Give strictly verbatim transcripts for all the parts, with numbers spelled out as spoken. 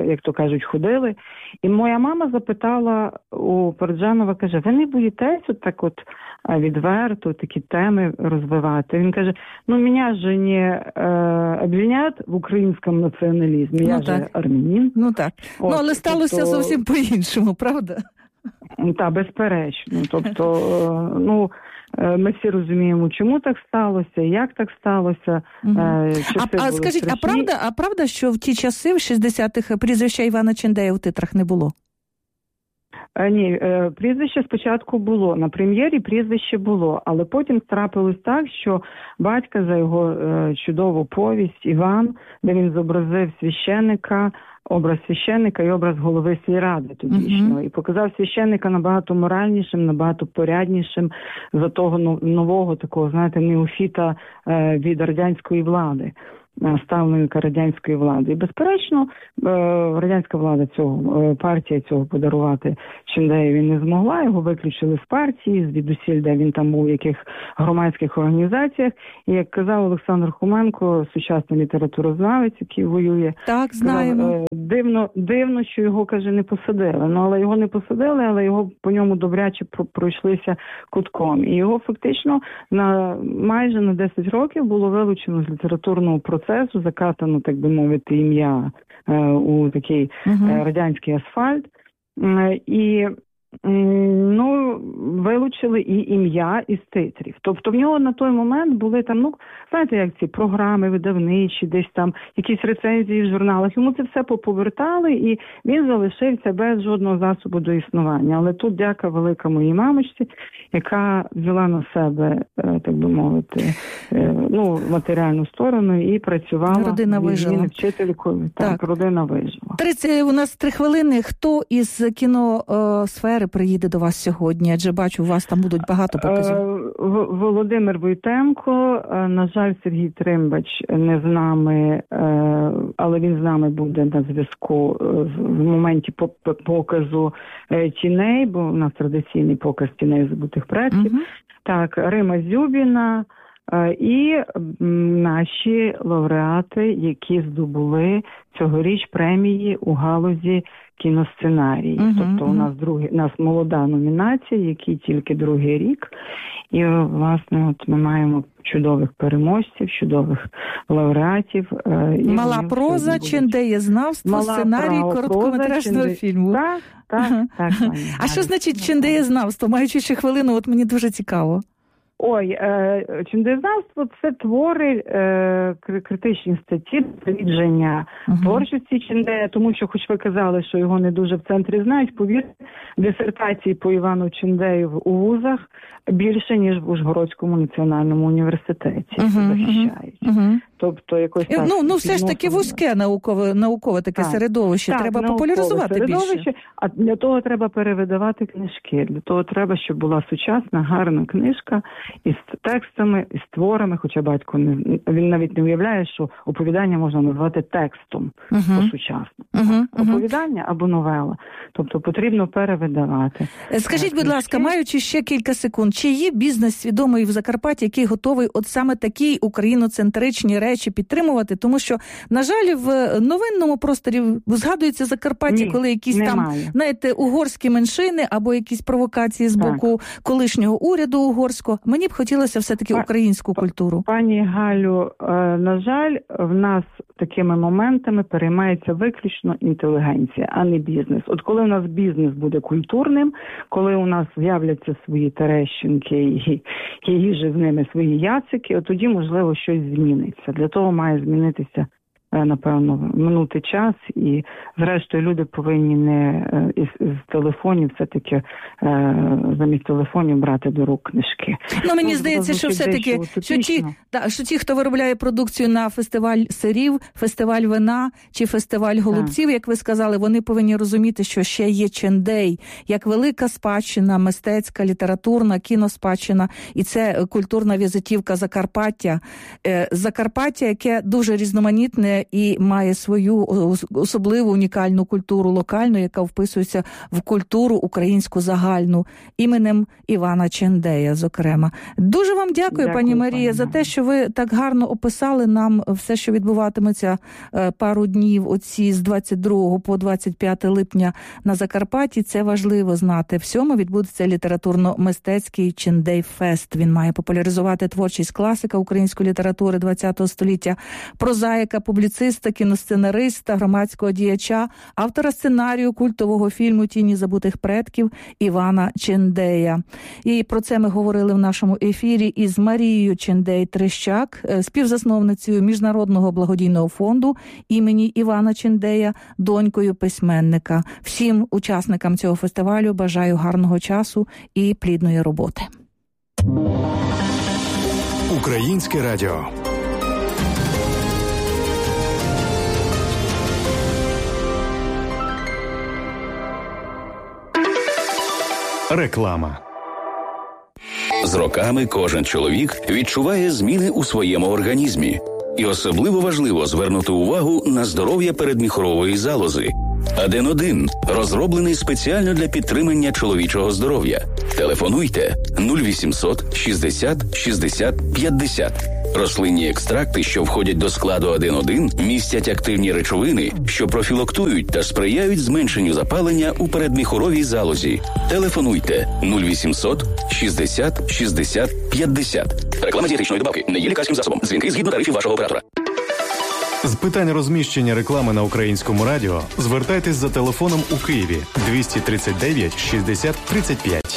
як то кажуть, ходили. І моя мама запитала у Параджанова, каже, ви не боїтесь от так от відверто такі теми розвивати? Він каже, ну, мене ж не э, обвинять в українському націоналізмі, я ну, же армянин. Ну так, от, ну але сталося тобто... зовсім по-іншому, правда? Так, безперечно. Тобто, ну, ми всі розуміємо, чому так сталося, як так сталося. Угу. А, а скажіть, страшні. а правда, а правда, що в ті часи, в шістдесятих, прізвища Івана Чендея в титрах не було? Ні, прізвище спочатку було, на прем'єрі прізвище було, але потім трапилось так, що батька за його чудову повість «Іван», де він зобразив священника, образ священника і образ голови сільради тодішнього. Uh-huh. І показав священника набагато моральнішим, набагато поряднішим за того нового такого, знаєте, неофіта від радянської влади. Ставленника радянської влади. І, безперечно, радянська влада цього, партія цього подарувати Чендеєві не змогла. Його виключили з партії, звідусіль, де він там був, в яких громадських організаціях. І, як казав Олександр Хоменко, сучасний літературознавець, який воює, так, знаємо. Казав, дивно, дивно, що його, каже, не посадили. Ну, але його не посадили, але його по ньому добряче пройшлися кутком. І його фактично на майже на десять років було вилучено з літературного процесу, процесу, закатано, так би мовити, ім'я е, у такий uh-huh. е, радянський асфальт. Е, і ну, вилучили і ім'я із титрів. Тобто в нього на той момент були там, ну, знаєте, як ці програми видавничі, десь там якісь рецензії в журналах. Йому це все поповертали, і він залишився без жодного засобу до існування. Але тут дяка велика моїй мамочці, яка взяла на себе, так би мовити, ну, матеріальну сторону і працювала. Родина вижила. Вчителькою. Так, так, родина вижила. тридцять, у нас три хвилини. Хто із кіносфери приїде до вас сьогодні? Адже бачу, у вас там будуть багато показів. Володимир Войтенко, на жаль, Сергій Тримбач не з нами, але він з нами буде на зв'язку в моменті показу «Тіней», бо у нас традиційний показ «Тіней забутих предків». Угу. Так, Рима Зюбіна і наші лауреати, які здобули цьогоріч премії у галузі кіносценарії. Uh-huh, тобто uh-huh. у нас другий, у нас молода номінація, який тільки другий рік. І, власне, от ми маємо чудових переможців, чудових лауреатів. Мала проза, чендеєзнавство, сценарій короткометражного ченде... фільму. Так, так, uh-huh. так. Пані. А що значить чендеєзнавство? Маючи ще хвилину, от мені дуже цікаво. Ой, е, чендеєзнавство – це твори, е, критичні статті, дослідження uh-huh. творчості Чендея, тому що, хоч ви казали, що його не дуже в центрі знають, повірте, дисертації по Івану Чендею у вузах більше, ніж в Ужгородському національному університеті uh-huh. захищають. Uh-huh. Тобто, якось так... Ну, ну все ж таки вузьке наукове, наукове таке так. середовище, так, треба популяризувати більше. А для того треба перевидавати книжки, для того треба, щоб була сучасна, гарна книжка, із текстами, із творами, хоча батько не, він навіть не уявляє, що оповідання можна назвати текстом uh-huh. по-сучасному. Uh-huh. Оповідання або новела. Тобто потрібно перевидавати. Скажіть, будь ласка, маючи ще кілька секунд, чи є бізнес свідомий в Закарпатті, який готовий от саме такі україноцентричні речі підтримувати? Тому що, на жаль, в новинному просторі згадується Закарпаття, коли якісь немає. Там, знаєте, угорські меншини або якісь провокації з боку так. колишнього уряду угорського. Мені б хотілося все-таки українську культуру. Пані Галю, на жаль, в нас такими моментами переймається виключно інтелігенція, а не бізнес. От коли у нас бізнес буде культурним, коли у нас з'являться свої Терещенки і, і їжі з ними свої яцики, от тоді, можливо, щось зміниться. Для того має змінитися, напевно, минути час, і зрештою люди повинні не із, з телефонів все-таки замість телефонів брати до рук книжки. Ну, мені ну, здається, що все-таки, що ті, та, що ті, хто виробляє продукцію на фестиваль сирів, фестиваль вина чи фестиваль голубців, так. як ви сказали, вони повинні розуміти, що ще є Чендей, як велика спадщина, мистецька, літературна, кіноспадщина, і це культурна візитівка Закарпаття. Закарпаття, яке дуже різноманітне, Чендея і має свою особливу унікальну культуру локальну, яка вписується в культуру українську загальну, іменем Івана Чендея, зокрема. Дуже вам дякую, дякую пані Марія, пані. за те, що ви так гарно описали нам все, що відбуватиметься пару днів оці з двадцять другого по двадцять п'яте липня на Закарпатті. Це важливо знати. В сьому відбудеться літературно-мистецький Чендей Фест. Він має популяризувати творчість класика української літератури ХХ століття, прозаїка, публіциста, кіносценариста, громадського діяча, автора сценарію культового фільму «Тіні забутих предків» Івана Чендея. І про це ми говорили в нашому ефірі із Марією Чендей-Трещак, співзасновницею Міжнародного благодійного фонду імені Івана Чендея, донькою письменника. Всім учасникам цього фестивалю бажаю гарного часу і плідної роботи. Українське радіо. Реклама. З роками кожен чоловік відчуває зміни у своєму організмі. І особливо важливо звернути увагу на здоров'я передміхорової залози. Аден один розроблений спеціально для підтримання чоловічого здоров'я. Телефонуйте нуль вісімсот шістдесят шістдесят п'ятдесят. Рослинні екстракти, що входять до складу Аден один, містять активні речовини, що профілактують та сприяють зменшенню запалення у передміхоровій залозі. Телефонуйте нуль вісімсот шістдесят шістдесят п'ятдесят. Реклама дієтичної добавки не є лікарським засобом. Дзвінки згідно тарифів вашого оператора. З питань розміщення реклами на Українському радіо звертайтесь за телефоном у Києві двісті тридцять дев'ять шістдесят тридцять п'ять.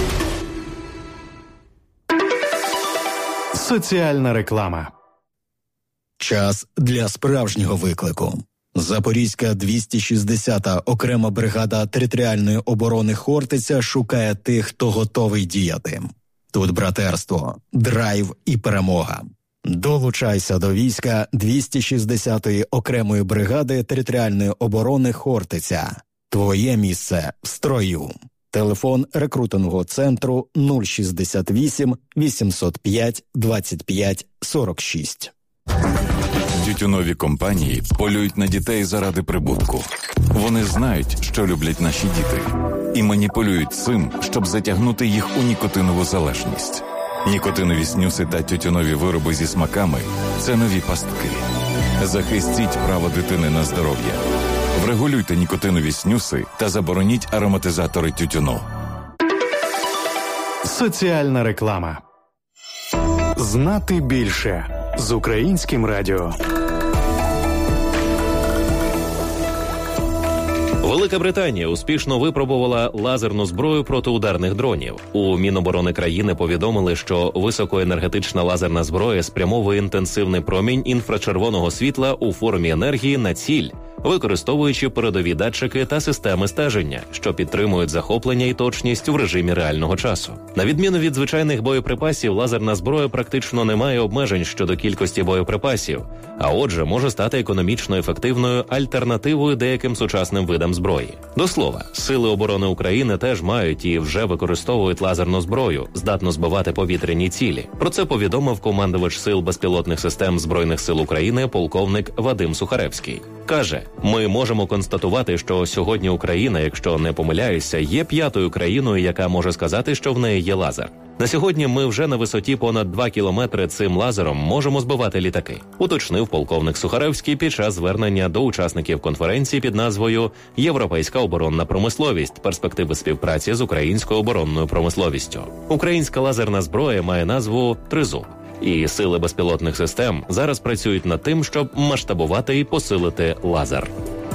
Соціальна реклама. Час для справжнього виклику. Запорізька двісті шістдесята окрема бригада територіальної оборони «Хортиця» шукає тих, хто готовий діяти. Тут братерство, драйв і перемога. Долучайся до війська двісті шістдесятої окремої бригади територіальної оборони «Хортиця». Твоє місце в строю. Телефон рекрутингового центру нуль шістдесят вісім вісімсот п'ять двадцять п'ять сорок шість. Тютюнові компанії полюють на дітей заради прибутку. Вони знають, що люблять наші діти, і маніпулюють цим, щоб затягнути їх у нікотинову залежність. Нікотинові снюси та тютюнові вироби зі смаками – це нові пастки. Захистіть право дитини на здоров'я. Врегулюйте нікотинові снюси та забороніть ароматизатори тютюну. Соціальна реклама. Знати більше з Українським радіо. Велика Британія успішно випробувала лазерну зброю проти ударних дронів. У Міноборони країни повідомили, що високоенергетична лазерна зброя спрямовує інтенсивний промінь інфрачервоного світла у формі енергії на ціль, використовуючи передові датчики та системи стеження, що підтримують захоплення і точність в режимі реального часу. На відміну від звичайних боєприпасів, лазерна зброя практично не має обмежень щодо кількості боєприпасів, а отже може стати економічно ефективною альтернативою деяким сучасним видам зброї. До слова, Сили оборони України теж мають і вже використовують лазерну зброю, здатну збивати повітряні цілі. Про це повідомив командувач Сил безпілотних систем Збройних сил України полковник Вадим Сухаревський. Каже, ми можемо констатувати, що сьогодні Україна, якщо не помиляюся, є п'ятою країною, яка може сказати, що в неї є лазер. На сьогодні ми вже на висоті понад два кілометри цим лазером можемо збивати літаки, уточнив полковник Сухаревський під час звернення до учасників конференції під назвою «Європейська оборонна промисловість. Перспективи співпраці з українською оборонною промисловістю». Українська лазерна зброя має назву «Тризуб». І Сили безпілотних систем зараз працюють над тим, щоб масштабувати і посилити лазер.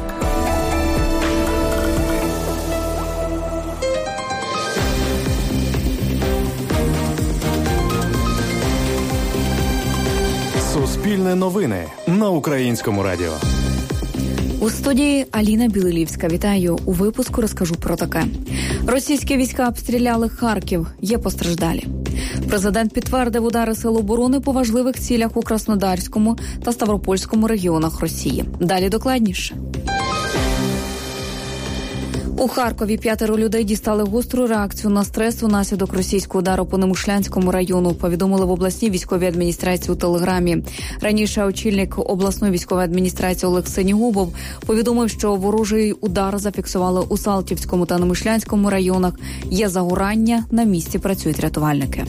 Суспільне новини на Українському радіо. У студії Аліна Білилівська. Вітаю. У випуску розкажу про таке. Російські війська обстріляли Харків. Є постраждалі. Президент підтвердив удари Сил оборони по важливих цілях у Краснодарському та Ставропольському регіонах Росії. Далі докладніше. У Харкові п'ятеро людей дістали гостру реакцію на стрес унаслідок російського удару по Немишлянському району, повідомили в обласній військовій адміністрації у Телеграмі. Раніше очільник обласної військової адміністрації Олег Синігубов повідомив, що ворожий удар зафіксували у Салтівському та Немишлянському районах. Є загорання, на місці працюють рятувальники.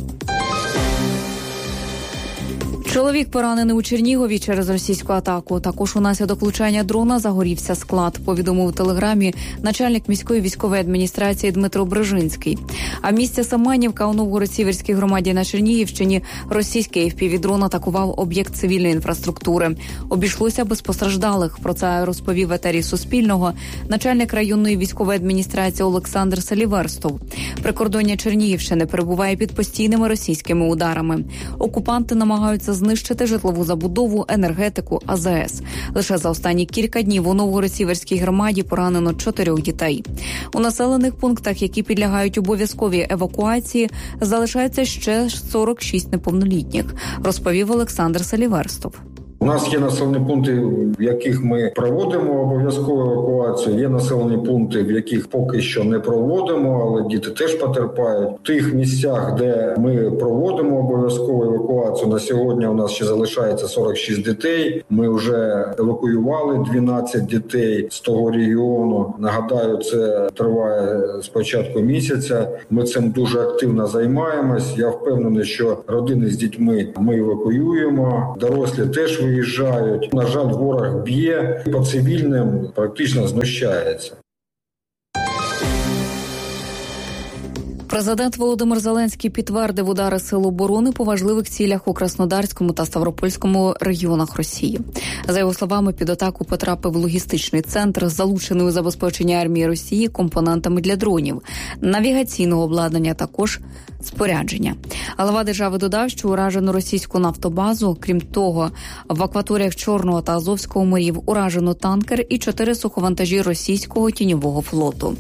Чоловік поранений у Чернігові через російську атаку. Також унаслідок влучання дрона загорівся склад, повідомив у Телеграмі начальник міської військової адміністрації Дмитро Брижинський. А в місті Семенівка у Новгород-Сіверській громаді на Чернігівщині російський еф пі ві-дрон атакував об'єкт цивільної інфраструктури. Обійшлося без постраждалих. Про це розповів в етері Суспільного начальник районної військової адміністрації Олександр Саліверстов. Прикордоння Чернігівщини перебуває під постійними російськими ударами. Окупанти намагаються знищити житлову забудову, енергетику, а зе ес. Лише за останні кілька днів у Новгород-Сіверській громаді поранено чотирьох дітей. У населених пунктах, які підлягають обов'язковій евакуації, залишається ще сорок шість неповнолітніх, розповів Олександр Саліверстов. У нас є населені пункти, в яких ми проводимо обов'язкову евакуацію. Є населені пункти, в яких поки що не проводимо, але діти теж потерпають. В тих місцях, де ми проводимо обов'язкову евакуацію, на сьогодні у нас ще залишається сорок шість дітей. Ми вже евакуювали дванадцять дітей з того регіону. Нагадаю, це триває з початку місяця. Ми цим дуже активно займаємось. Я впевнений, що родини з дітьми ми евакуюємо. Дорослі теж виїжджають. На жаль, ворог б'є, по цивільним практично знущається. Президент Володимир Зеленський підтвердив удари Сил оборони по важливих цілях у Краснодарському та Ставропольському регіонах Росії. За його словами, під атаку потрапив логістичний центр, залучений у забезпечення армії Росії компонентами для дронів, навігаційного обладнання, також спорядження. Глава держави додав, що уражено російську нафтобазу. Крім того, в акваторіях Чорного та Азовського морів уражено танкер і чотири суховантажі російського тіньового флоту.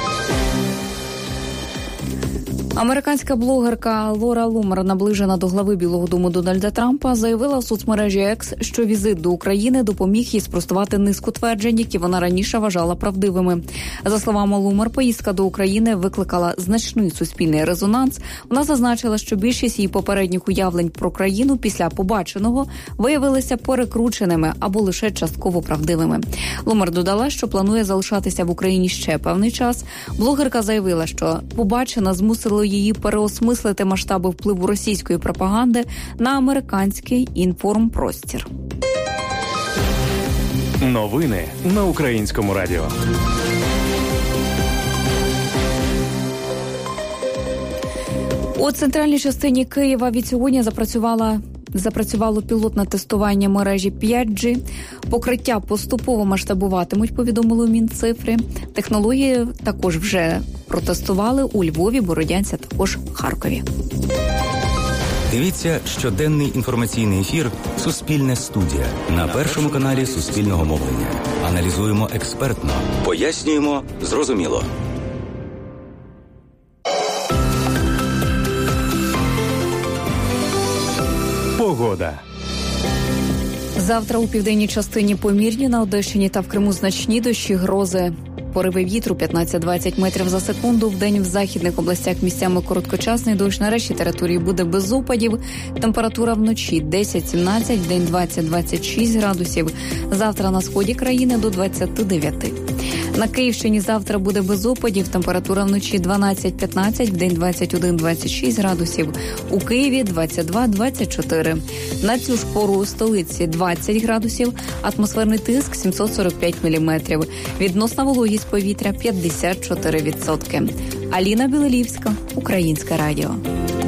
Американська блогерка Лора Лумер, наближена до глави Білого дому Дональда Трампа, заявила в соцмережі Екс, що візит до України допоміг їй спростувати низку тверджень, які вона раніше вважала правдивими. За словами Лумер, поїздка до України викликала значний суспільний резонанс. Вона зазначила, що більшість її попередніх уявлень про країну після побаченого виявилися перекрученими або лише частково правдивими. Лумер додала, що планує залишатися в Україні ще певний час. Блогерка заявила, що побачена змусила її переосмислити масштаби впливу російської пропаганди на американський інформпростір. Новини на Українському радіо. У центральній частині Києва від сьогодні запрацювала Запрацювало пілотне тестування мережі п'ять джі. Покриття поступово масштабуватимуть, повідомили у Мінцифри. Технології також вже протестували у Львові, Бородянці, а також Харкові. Дивіться щоденний інформаційний ефір «Суспільне студія» на першому каналі Суспільного мовлення. Аналізуємо експертно, пояснюємо зрозуміло. Погода. Завтра у південній частині помірні, на Одещині та в Криму значні дощі, грози. Пориви вітру п'ятнадцять-двадцять метрів за секунду. Вдень в західних областях місцями короткочасний дощ. На решті території буде без опадів. Температура вночі десять-сімнадцять, вдень двадцять-двадцять шість градусів. Завтра на сході країни до двадцять дев'ять. На Київщині завтра буде без опадів. Температура вночі дванадцять-п'ятнадцять, вдень двадцять один-двадцять шість градусів. У Києві двадцять два-двадцять чотири. На цю ж пору у столиці двадцять градусів. Атмосферний тиск сімсот сорок п'ять міліметрів. Відносна вологість повітря п'ятдесят чотири відсотки. Аліна Білолівська, Українське радіо.